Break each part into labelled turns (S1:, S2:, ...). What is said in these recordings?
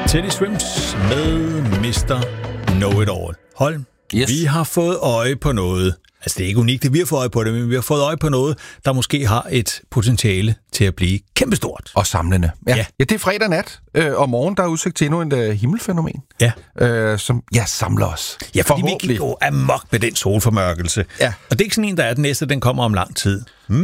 S1: Teddy Swims med Mr. Know-It-All. Hold,
S2: yes.
S1: Vi har fået øje på noget. Altså, det er ikke unikt, at vi har fået øje på det, men vi har fået øje på noget, der måske har et potentiale til at blive kæmpestort.
S2: Og samlende. Ja, det er fredag nat, og morgen der er udsigt til endnu en himmelfænomen, som samler os.
S1: Ja, fordi vi kan gå amok med den solformørkelse. Ja. Og det er ikke sådan en, der er den næste, den kommer om lang tid.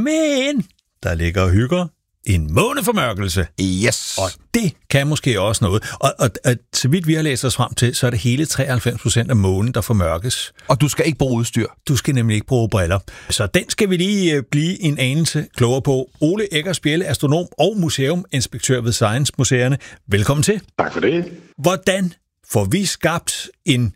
S1: Men der ligger og hygger en måneformørkelse.
S2: Yes.
S1: Og det kan måske også noget. Og så vidt vi har læst os frem til, så er det hele 93% af månen, der formørkes.
S2: Og du skal ikke bruge udstyr.
S1: Du skal nemlig ikke bruge briller. Så den skal vi lige blive en anelse klogere på. Ole Eggers Bjelle, astronom og museuminspektør ved Science Museerne. Velkommen til.
S3: Tak for det.
S1: Hvordan får vi skabt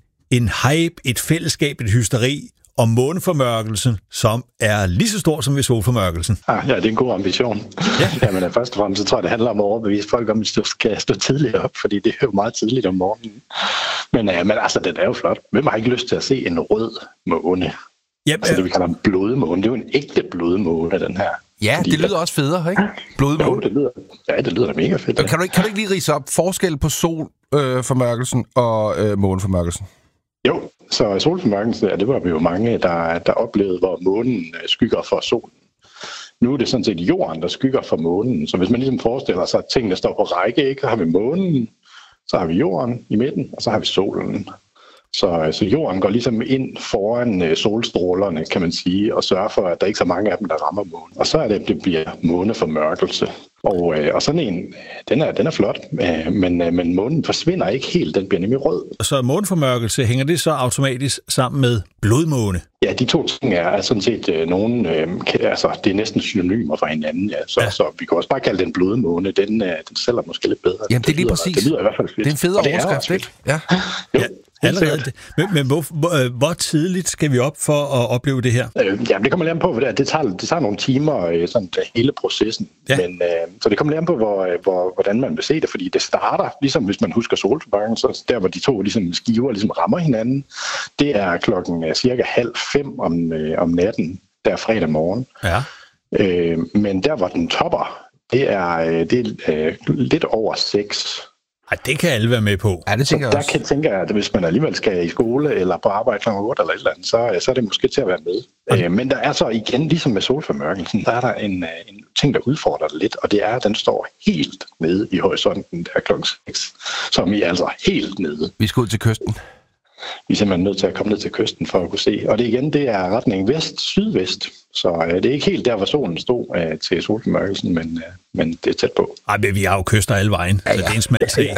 S1: en hype, et fællesskab, et hysteri om måneformørkelsen, som er lige så stor som ved solformørkelsen?
S3: Ja, det er en god ambition. Ja. Jamen, først og fremmest så tror jeg, det handler om at overbevise folk om, at de skal stå tidligt op, fordi det er jo meget tidligt om morgenen. Men altså, den er jo flot. Hvem har ikke lyst til at se en rød måne? Yep, altså det, vi kalder en blodmåne. Det er jo en ægte blodmåne, den her.
S2: Ja, fordi det lyder også federe, ikke? Blodmåne.
S3: Jo, det lyder da mega fedt.
S2: Kan du ikke lige ridse op forskel på solformørkelsen og måneformørkelsen?
S3: Jo, så solformørkelsen, det var vi jo mange, der oplevede, hvor månen skygger for solen. Nu er det sådan set jorden, der skygger for månen. Så hvis man ligesom forestiller sig, at tingene står på række, ikke? Så har vi månen, så har vi jorden i midten, og så har vi solen. Så jorden går ligesom ind foran solstrålerne, kan man sige, og sørger for, at der ikke er så mange af dem, der rammer månen. Og så er det bliver måneformørkelse. Og sådan en, den er flot, men månen forsvinder ikke helt, den bliver nemlig rød.
S1: Så måneformørkelse, hænger det så automatisk sammen med blodmåne?
S3: Ja, de to ting er sådan set nogen, altså det er næsten synonymer for hinanden, ja. Så vi kan også bare kalde den blodmåne, den sælger måske lidt bedre.
S2: Jamen det er lige præcis.
S3: Det lyder i hvert fald fedt.
S2: Det er en fed overskrift, ikke? Ja.
S1: Allerede. Men hvor tidligt skal vi op for at opleve det her?
S3: Jamen det kommer lidt an på, hvad det tager nogle timer, sådan hele processen. Ja. Men, så det kommer lidt an på, hvordan man vil se det, fordi det starter, ligesom hvis man husker solformørkelsen, så der hvor de to ligesom, skiver ligesom rammer hinanden, det er klokken cirka 4:30 om natten, der fredag morgen. Ja. Men der hvor den topper, det er lidt over 6.
S1: Ej, det kan alle være med på.
S2: Ja, det tænker jeg også.
S3: Der tænker jeg, at hvis man alligevel skal i skole eller på arbejde kl. 8 eller et eller andet, så er det måske til at være med. Okay. Men der er så igen, ligesom med solformørkelsen, der er der en ting, der udfordrer det lidt, og det er, at den står helt nede i horisonten der kl. 6, som I altså helt nede.
S2: Vi skal ud til kysten.
S3: Vi er simpelthen nødt til at komme ned til kysten for at kunne se. Og det er retning vest-sydvest. Så det er ikke helt der, hvor solen stod til solformørkelsen, men det er tæt på.
S1: Ej, men vi har jo kyster alle vejen, så det er en smal sag.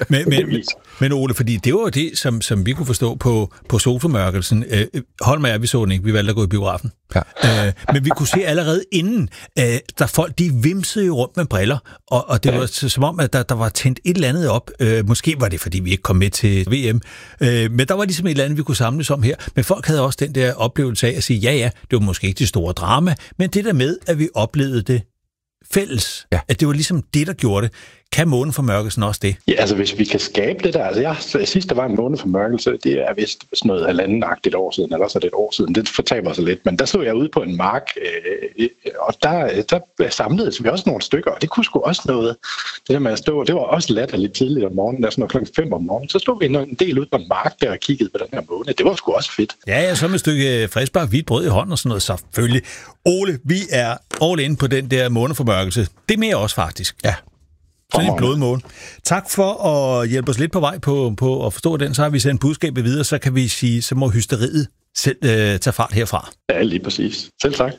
S1: Men Ole, fordi det var jo det, som vi kunne forstå på solformørkelsen. Hold med, vi så den ikke. Vi valgte at gå i biografen. Ja. Men vi kunne se allerede inden, der folk, de vimsede jo rundt med briller, og det var som om, at der var tændt et eller andet op. Måske var det, fordi vi ikke kom med til VM. Men der var ligesom et eller andet, vi kunne samles om her. Men folk havde også den der oplevelse af at sige, ja, det var måske ikke det store drama, men det der med, at vi oplevede det fælles, at det var ligesom det, der gjorde det. Kan måneformørkelsen også det?
S3: Ja, altså hvis vi kan skabe det der, altså sidst der var en måneformørkelse, det er vist sådan noget 1,5-agtigt år siden, eller så er det et år siden, det fortaber sig lidt, men der stod jeg ude på en mark, og der samledes vi også nogle stykker, og det kunne sgu også noget, det der med at stå, det var også latterligt tidligt om morgenen, der sådan noget 5 om morgenen, så stod vi en del ude på en mark der og kiggede på den her måne, det var sgu også fedt. Ja,
S1: så med et stykke friskbagt hvidt brød i hånden og sådan noget, selvfølgelig. Ole, vi er all in på den der måneformørkelse. Det er mere også faktisk. Ja. Sådan en blodmåne. Tak for at hjælpe os lidt på vej på at forstå den. Så har vi sendt budskabet videre, så kan vi sige, så må hysteriet selv tage fart herfra.
S3: Ja, lige præcis. Selv tak.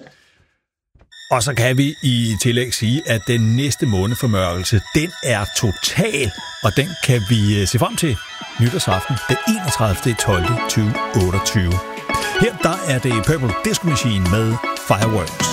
S1: Og så kan vi i tillæg sige, at den næste måneformørkelse, den er total, og den kan vi se frem til nytårsaften den 31.12.2028. Her der er det Purple Disco Machine med Fireworks.